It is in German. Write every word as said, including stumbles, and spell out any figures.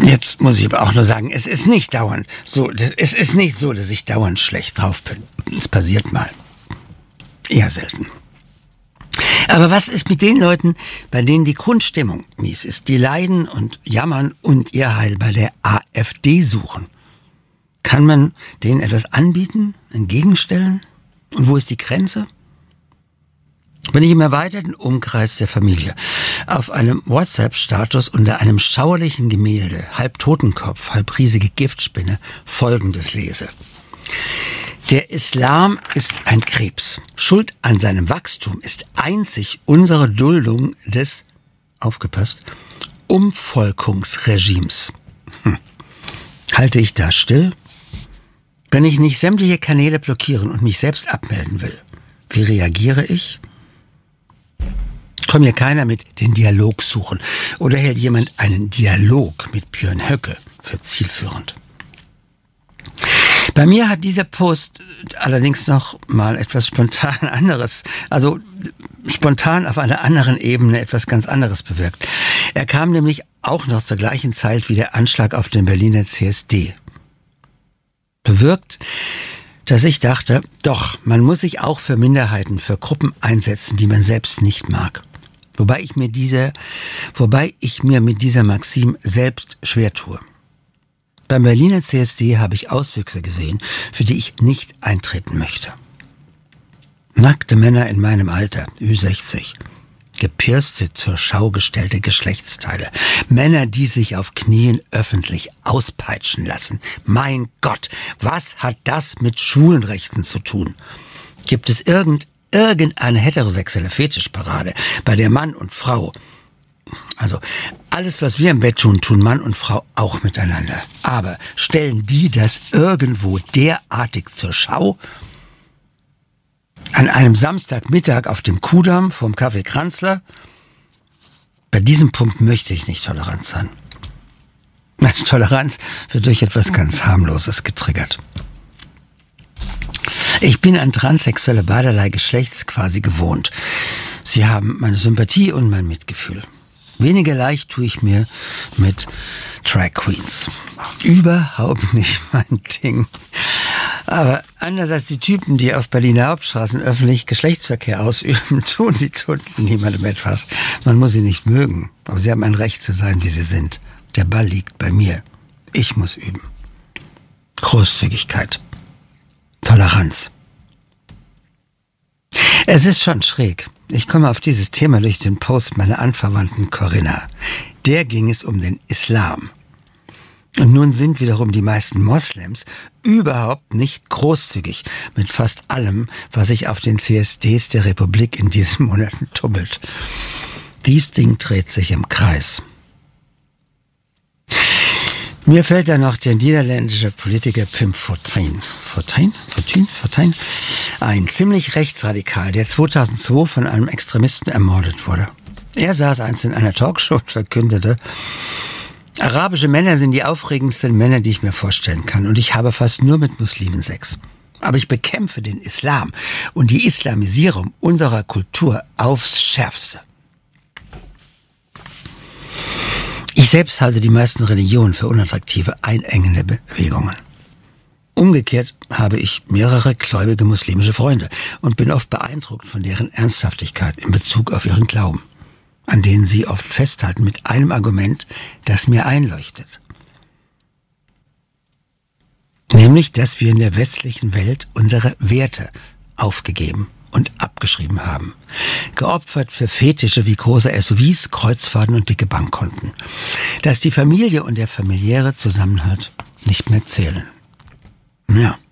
Jetzt muss ich aber auch nur sagen, es ist nicht dauernd so, es ist nicht so, dass ich dauernd schlecht drauf bin. Es passiert mal. Eher selten. Aber was ist mit den Leuten, bei denen die Grundstimmung mies ist, die leiden und jammern und ihr Heil bei der AfD suchen? Kann man denen etwas anbieten, entgegenstellen? Und wo ist die Grenze? Wenn ich im erweiterten Umkreis der Familie auf einem WhatsApp-Status unter einem schauerlichen Gemälde, halb Totenkopf, halb riesige Giftspinne, Folgendes lese. Der Islam ist ein Krebs. Schuld an seinem Wachstum ist einzig unsere Duldung des, aufgepasst, Umvolkungsregimes. Hm. Halte ich da still? Wenn ich nicht sämtliche Kanäle blockieren und mich selbst abmelden will, wie reagiere ich? Kommt mir keiner mit den Dialog suchen oder hält jemand einen Dialog mit Björn Höcke für zielführend? Bei mir hat dieser Post allerdings noch mal etwas spontan anderes, also spontan auf einer anderen Ebene etwas ganz anderes bewirkt. Er kam nämlich auch noch zur gleichen Zeit wie der Anschlag auf den Berliner C S D. Bewirkt, dass ich dachte, doch, man muss sich auch für Minderheiten, für Gruppen einsetzen, die man selbst nicht mag. Wobei ich mir diese, wobei ich mir mit dieser Maxim selbst schwer tue. Beim Berliner C S D habe ich Auswüchse gesehen, für die ich nicht eintreten möchte. Nackte Männer in meinem Alter, Ü sechzig, gepierste, zur Schau gestellte Geschlechtsteile, Männer, die sich auf Knien öffentlich auspeitschen lassen. Mein Gott, was hat das mit Schwulenrechten zu tun? Gibt es irgend, irgendeine heterosexuelle Fetischparade, bei der Mann und Frau, also alles, was wir im Bett tun, tun Mann und Frau auch miteinander. Aber stellen die das irgendwo derartig zur Schau? An einem Samstagmittag auf dem Kudamm vorm Café Kranzler? Bei diesem Punkt möchte ich nicht tolerant sein. Meine Toleranz wird durch etwas ganz Harmloses getriggert. Ich bin an Transsexuelle beiderlei Geschlechts quasi gewohnt. Sie haben meine Sympathie und mein Mitgefühl. Weniger leicht tue ich mir mit Drag Queens. Überhaupt nicht mein Ding. Aber anders als die Typen, die auf Berliner Hauptstraßen öffentlich Geschlechtsverkehr ausüben, tun die tun niemandem etwas. Man muss sie nicht mögen, aber sie haben ein Recht zu sein, wie sie sind. Der Ball liegt bei mir. Ich muss üben. Großzügigkeit. Toleranz. Es ist schon schräg. Ich komme auf dieses Thema durch den Post meiner Anverwandten Corinna. Der ging es um den Islam. Und nun sind wiederum die meisten Moslems überhaupt nicht großzügig mit fast allem, was sich auf den C S Ds der Republik in diesen Monaten tummelt. Dies Ding dreht sich im Kreis. Mir fällt da noch der niederländische Politiker Pim Fortuyn, Fortuyn, Fortuyn, Fortuyn, ein, ziemlich rechtsradikal, der zweitausendzwei von einem Extremisten ermordet wurde. Er saß einst in einer Talkshow und verkündete, arabische Männer sind die aufregendsten Männer, die ich mir vorstellen kann, und ich habe fast nur mit Muslimen Sex. Aber ich bekämpfe den Islam und die Islamisierung unserer Kultur aufs Schärfste. Ich selbst halte die meisten Religionen für unattraktive, einengende Bewegungen. Umgekehrt habe ich mehrere gläubige muslimische Freunde und bin oft beeindruckt von deren Ernsthaftigkeit in Bezug auf ihren Glauben, an denen sie oft festhalten mit einem Argument, das mir einleuchtet. Nämlich, dass wir in der westlichen Welt unsere Werte aufgegeben und abgeschrieben haben. Geopfert für Fetische wie große S U Vs, Kreuzfahrten und dicke Bankkonten. Dass die Familie und der familiäre Zusammenhalt nicht mehr zählen. Ja.